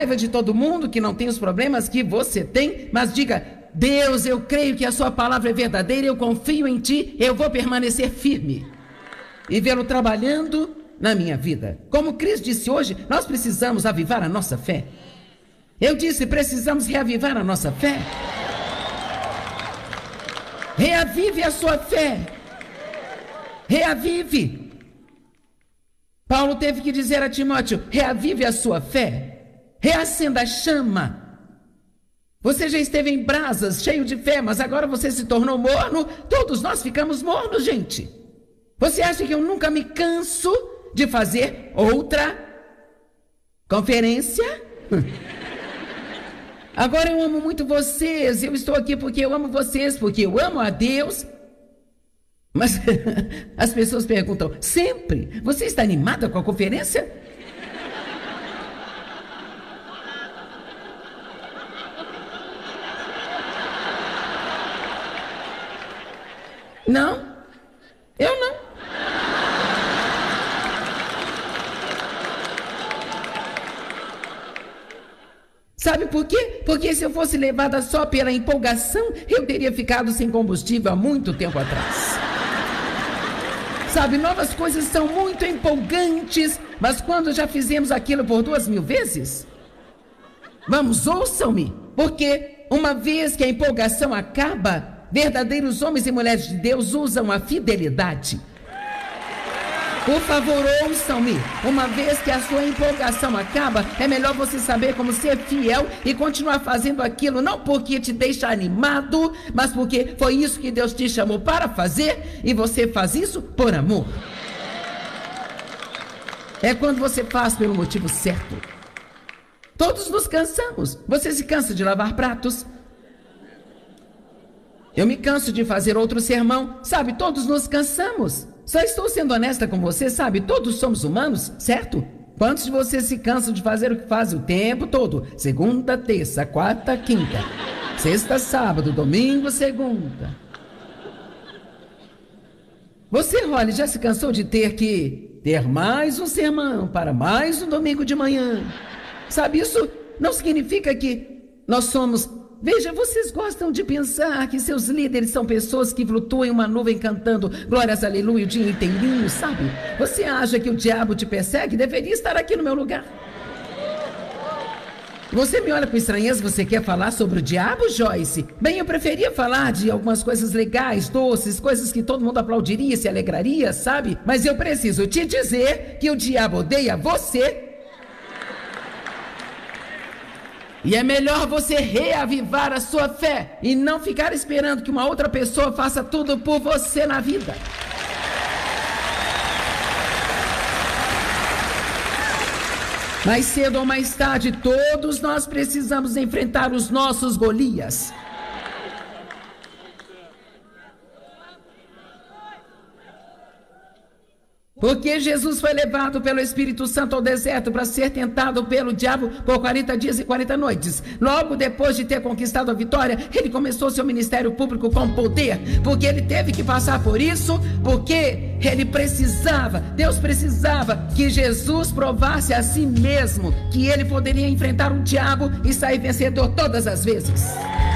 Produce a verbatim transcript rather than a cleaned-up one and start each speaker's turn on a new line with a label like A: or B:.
A: raiva de todo mundo, que não tem os problemas que você tem, mas diga: Deus, eu creio que a sua palavra é verdadeira, eu confio em ti, eu vou permanecer firme e vê-lo trabalhando na minha vida. Como Cris disse hoje, nós precisamos avivar a nossa fé. Eu disse, precisamos reavivar a nossa fé. Reavive a sua fé. Reavive. Paulo teve que dizer a Timóteo: reavive a sua fé. Reacenda a chama. Você já esteve em brasas, cheio de fé, mas agora você se tornou morno. Todos nós ficamos mornos, gente. Você acha que eu nunca me canso de fazer outra conferência? Agora eu amo muito vocês, eu estou aqui porque eu amo vocês, porque eu amo a Deus. Mas as pessoas perguntam: sempre? Você está animada com a conferência? Não, eu não. Sabe por quê? Porque se eu fosse levada só pela empolgação, eu teria ficado sem combustível há muito tempo atrás. Sabe, novas coisas são muito empolgantes, mas quando já fizemos aquilo por duas mil vezes? Vamos, ouçam-me, porque uma vez que a empolgação acaba, verdadeiros homens e mulheres de Deus usam a fidelidade. Por favor, ouçam-me. Uma vez que a sua empolgação acaba, é melhor você saber como ser fiel e continuar fazendo aquilo, não porque te deixa animado, mas porque foi isso que Deus te chamou para fazer e você faz isso por amor. É quando você faz pelo motivo certo. Todos nos cansamos. Você se cansa de lavar pratos? Eu me canso de fazer outro sermão. Sabe, todos nos cansamos. Só estou sendo honesta com você, sabe? Todos somos humanos, certo? Quantos de vocês se cansam de fazer o que fazem o tempo todo? Segunda, terça, quarta, quinta. Sexta, sábado, domingo, segunda. Você, Holly, já se cansou de ter que ter mais um sermão para mais um domingo de manhã? Sabe, isso não significa que nós somos... Veja, vocês gostam de pensar que seus líderes são pessoas que flutuam em uma nuvem cantando glórias, aleluia, o dia inteirinho, sabe? Você acha que o diabo te persegue? Deveria estar aqui no meu lugar. Você me olha com estranheza, você quer falar sobre o diabo, Joyce? Bem, eu preferia falar de algumas coisas legais, doces, coisas que todo mundo aplaudiria, se alegraria, sabe? Mas eu preciso te dizer que o diabo odeia você. E é melhor você reavivar a sua fé e não ficar esperando que uma outra pessoa faça tudo por você na vida. Mais cedo ou mais tarde, todos nós precisamos enfrentar os nossos Golias. Porque Jesus foi levado pelo Espírito Santo ao deserto para ser tentado pelo diabo por quarenta dias e quarenta noites. Logo depois de ter conquistado a vitória, ele começou seu ministério público com poder, porque ele teve que passar por isso, porque ele precisava, Deus precisava que Jesus provasse a si mesmo que ele poderia enfrentar o diabo e sair vencedor todas as vezes.